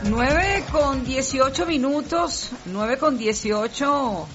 9:18, 9:18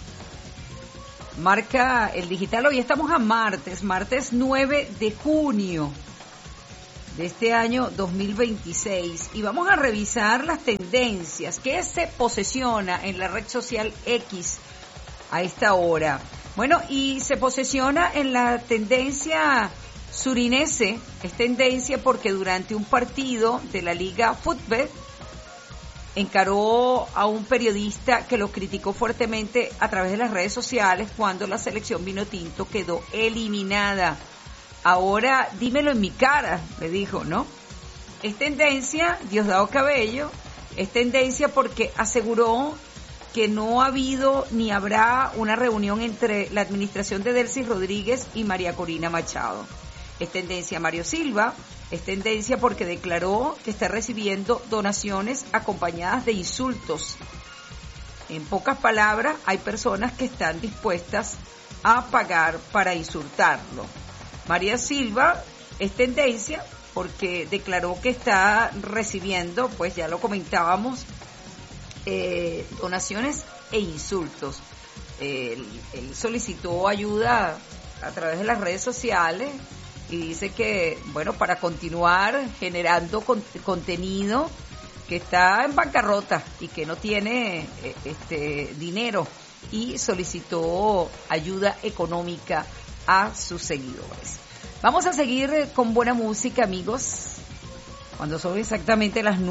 marca el digital. Hoy estamos a martes 9 de junio de este año 2026 y vamos a revisar las tendencias que se posesiona en la red social X a esta hora. Bueno, y se posesiona en la tendencia surinese, es tendencia porque durante un partido de la Liga Fútbol encaró a un periodista que lo criticó fuertemente a través de las redes sociales cuando la selección vinotinto quedó eliminada. Ahora dímelo en mi cara, le dijo, ¿no? Es tendencia, Diosdado Cabello, es tendencia porque aseguró que no ha habido ni habrá una reunión entre la administración de Delcy Rodríguez y María Corina Machado. Es tendencia Mario Silva, es tendencia porque declaró que está recibiendo donaciones acompañadas de insultos. En pocas palabras, hay personas que están dispuestas a pagar para insultarlo. María Silva es tendencia porque declaró que está recibiendo, pues ya lo comentábamos, donaciones e insultos. Él solicitó ayuda a través de las redes sociales y dice que, bueno, para continuar generando contenido, que está en bancarrota y que no tiene dinero, y solicitó ayuda económica a sus seguidores. Vamos a seguir con buena música, amigos, cuando son exactamente las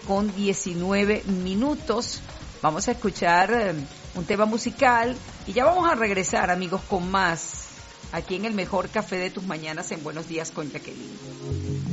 9:19. Vamos a escuchar un tema musical y ya vamos a regresar, amigos, con más aquí en el mejor café de tus mañanas en Buenos Días con Jacqueline.